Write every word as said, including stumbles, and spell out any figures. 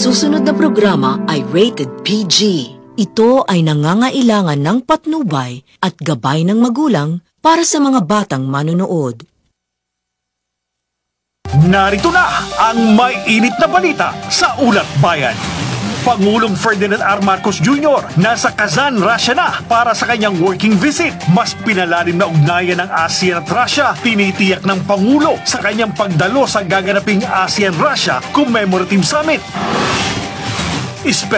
susunod na programa ay rated P G. Ito ay nangangailangan ng patnubay at gabay ng magulang para sa mga batang manonood. Narito na ang may init na balita sa Ulat Bayan. Pangulong Ferdinand R. Marcos Junior nasa Kazan, Russia na para sa kanyang working visit. Mas pinalalim na ugnayan ng ASEAN at Russia tinitiyak ng Pangulo sa kanyang pagdalo sa gaganaping ASEAN-Russia Commemorative Summit. Ispe